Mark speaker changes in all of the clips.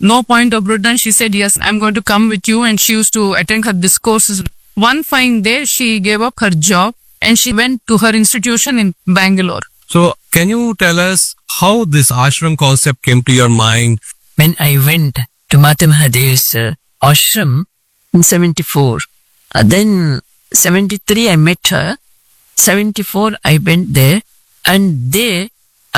Speaker 1: no point of return. She said, yes, I'm going to come with you. And she used to attend her discourses. One fine day, she gave up her job and she went to her institution in Bangalore.
Speaker 2: So can you tell us how this ashram concept came to your mind?
Speaker 3: When I went to Mata Mahadevi's ashram in 74, then 73 I met her, 74 I went there, and there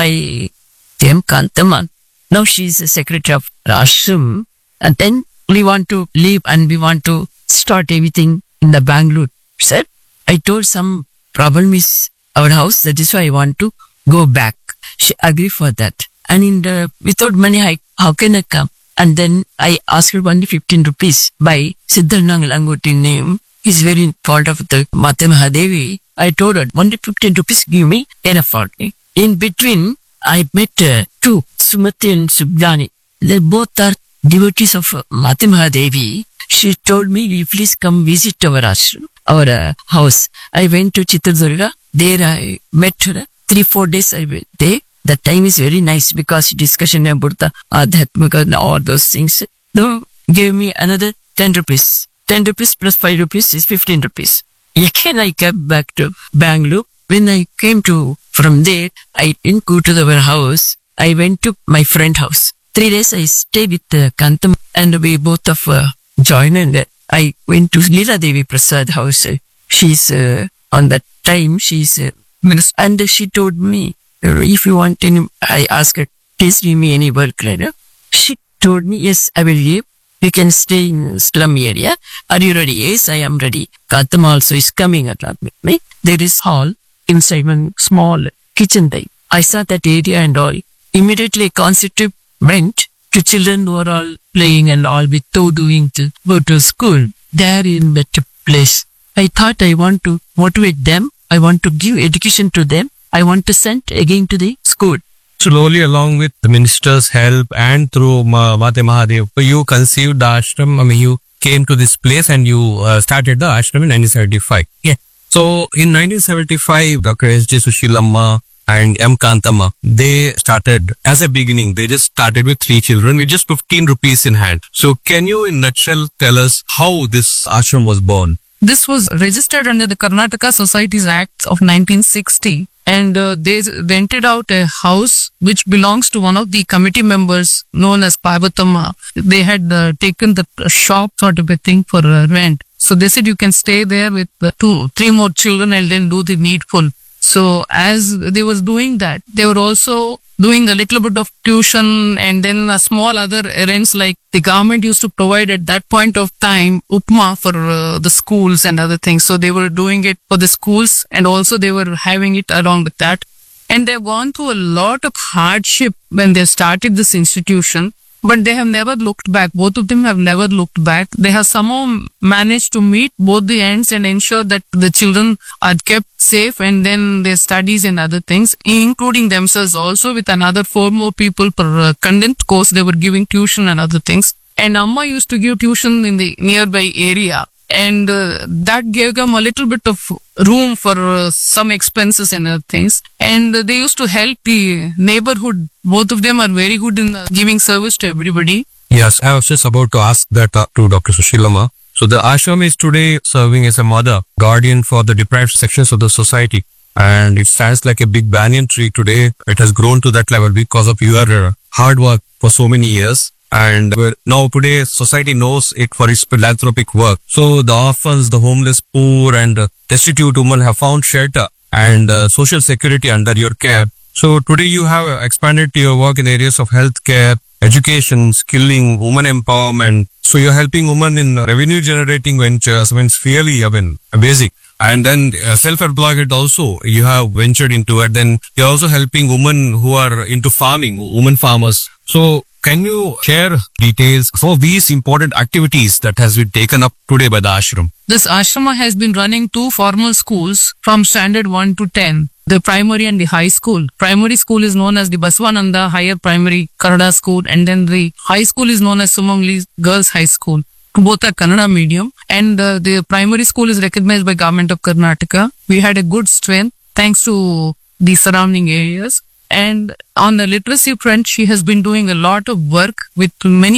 Speaker 3: I came Kantaman. Now she is the secretary of ashram, and then we want to leave and we want to start everything in the Bangalore. Sir, I told some problem is our house, that is why I want to go back. She agreed for that. And without money, how can I come? And then I asked her only 15 rupees by Siddharnang Langoti name. He's very fond of the Mata Mahadevi. I told her, only 15 rupees give me, enough for me. In between, I met two, Sumati and Subdani. They both are devotees of Mata Mahadevi. She told me, you please come visit our ashram, our house. I went to Chitradurga. There I met her. 3-4 days I went there. The time is very nice because discussion about the Adhyatmika and all those things. They gave me another 10 rupees. 10 rupees plus 5 rupees is 15 rupees. Again I came back to Bangalore. When I came from there, I didn't go to our house. I went to my friend's house. 3 days I stayed with Kantam and we both of joined, and I went to Leela Devi Prasad house. She's on that time she's minister, and she told me, if you want any, I asked her, please give me any work, right? She told me, yes, I will give. You can stay in slum area. Are you ready? Yes, I am ready. Kantam also is coming at me. There is hall inside one small kitchen thing. I saw that area and all. Immediately constitute went to children who are all playing and all without doing to go to school. There in that place. I thought I want to motivate them. I want to give education to them. I want to send again to the school.
Speaker 2: Slowly, along with the minister's help and through Mata Mahadev, you conceived the ashram. I mean, you came to this place and you started the ashram in 1975.
Speaker 3: Yeah.
Speaker 2: So, in 1975, Dr. S.J. Sushilamma and M. Kantamma, they started as a beginning. They just started with 3 children with just 15 rupees in hand. So, can you in nutshell tell us how this ashram was born?
Speaker 1: This was registered under the Karnataka Societies Act of 1960. And they rented out a house which belongs to one of the committee members known as Parvathamma. They had taken the shop sort of a thing for rent. So they said you can stay there with 2-3 more children and then do the needful. So as they was doing that, they were also doing a little bit of tuition and then a small other errands, like the government used to provide at that point of time upma for the schools and other things. So they were doing it for the schools and also they were having it along with that. And they've gone through a lot of hardship when they started this institution, but they have never looked back. Both of them have never looked back. They have somehow managed to meet both the ends and ensure that the children are kept safe and then their studies and other things, including themselves also with another 4 more people per condensed course. They were giving tuition and other things. And Amma used to give tuition in the nearby area. And that gave them a little bit of room for some expenses and other things. And they used to help the neighborhood. Both of them are very good in giving service to everybody.
Speaker 2: Yes, I was just about to ask that to Dr. Sushilamma. So the ashram is today serving as a mother, guardian for the deprived sections of the society. And it stands like a big banyan tree today. It has grown to that level because of your hard work for so many years. And now today society knows it for its philanthropic work. So the orphans, the homeless, poor and destitute women have found shelter and social security under your care. So today you have expanded your work in areas of healthcare, education, skilling, women empowerment. So you're helping women in revenue generating ventures. I mean, it's really basic. And then self-employed also, you have ventured into it. Then you're also helping women who are into farming, women farmers. So can you share details for these important activities that has been taken up today by the ashram?
Speaker 1: This ashrama has been running 2 formal schools from standard 1 to 10, the primary and the high school. Primary school is known as the Basavananda Higher Primary Kannada School, and then the high school is known as Sumangli Girls High School. Both are Kannada medium, and the primary school is recognized by Government of Karnataka. We had a good strength thanks to the surrounding areas. And on the literacy front, she has been doing a lot of work with many